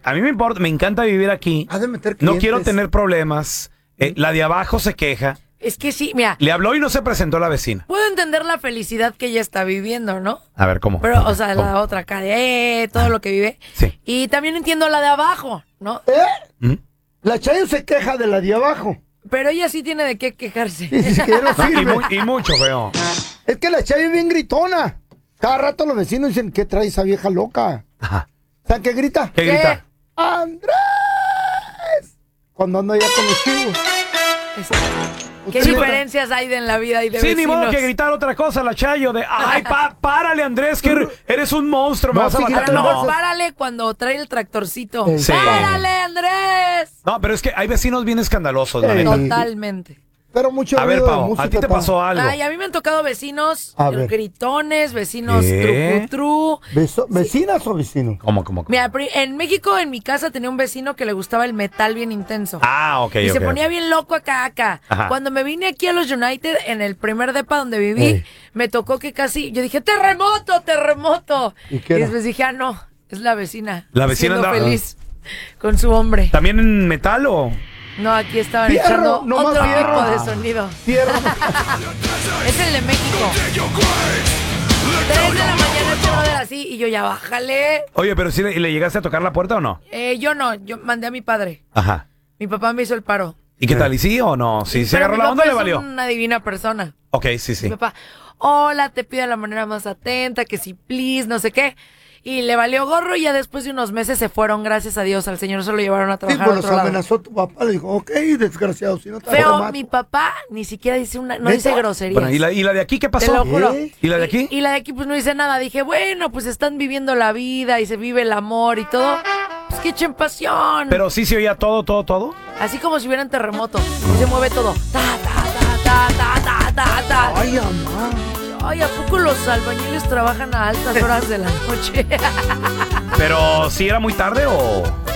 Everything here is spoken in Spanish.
a mí me importa, me encanta vivir aquí. Has de meter No clientes. quiero tener problemas. La de abajo se queja. Es que sí, mira. Le habló y no se presentó la vecina. Puedo entender la felicidad que ella está viviendo, ¿no? A ver, ¿cómo? Pero, o sea, ¿Cómo? la otra acá de todo lo que vive. Sí. Y también entiendo la de abajo, ¿no? ¿Mm? La Chayo se queja de la de abajo. Pero ella sí tiene de qué quejarse. Dice que ya no sirve. Y mucho, feo. Es que la Chayo es bien gritona. Cada rato los vecinos dicen, ¿qué trae esa vieja loca? Ajá. ¿Saben qué grita? ¿Qué grita? ¡Andrés! Cuando ando allá con los chivos. ¿Qué diferencias hay en la vida y de Sí, vecinos? ni modo que gritar otra cosa, la Chayo, de ay, párale, Andrés, que eres un monstruo, me No, vas a sí, matar. A lo mejor No. párale cuando trae el tractorcito. Sí. ¡Párale, Andrés! No, pero es que hay vecinos bien escandalosos, la neta. Totalmente. Pero mucho A ver, ruido de Pau, música, ¿a ti te Pau. pasó algo? Ay, a mí me han tocado vecinos A ver. gritones, vecinos ¿Qué? trucutru. ¿Vecinas o vecinos? ¿Cómo? Mira, en México, en mi casa, tenía un vecino que le gustaba el metal bien intenso. Ah, ok, Y se ok. ponía bien loco acá. Ajá. Cuando me vine aquí a los United, en el primer depa donde viví, me tocó que casi, yo dije, ¡terremoto! ¿Y qué era? después dije, no, es la vecina. La vecina siendo andaba- feliz con su hombre. ¿También en metal o...? No, aquí estaban Fierro, echando no más otro fierro. tipo de sonido. Tierra. Es el de México. 3 de la mañana este brother así, y yo ya bájale. Oye, pero si le llegaste a tocar la puerta o no? Yo no, yo mandé a mi padre. Ajá. Mi papá me hizo el paro. ¿Y qué tal? ¿Y sí o no? ¿Sí se Pero agarró mi la onda o papá le valió? es una divina persona. Ok, sí. Mi papá, hola, te pido de la manera más atenta, que si please, no sé qué. Y le valió gorro y ya después de unos meses se fueron, gracias a Dios, al señor se lo llevaron a Sí, trabajar a pues otro los lado. amenazó tu papá. Le dijo, ok, desgraciado, si no te Feo, mato. mi papá ni siquiera dice no ¿Neta? dice groserías. Bueno, ¿y la de aquí qué pasó? Te lo juro. ¿Y la de aquí? Y la de aquí pues no dice nada. Dije, bueno, pues están viviendo la vida y se vive el amor y todo. Pues que echen pasión. Pero sí se oía todo. Así como si hubiera un terremoto. Y se mueve todo. Ta. Ay, mamá. Ay, ¿a poco los albañiles trabajan a altas horas de la noche? Pero ¿sí era muy tarde o...?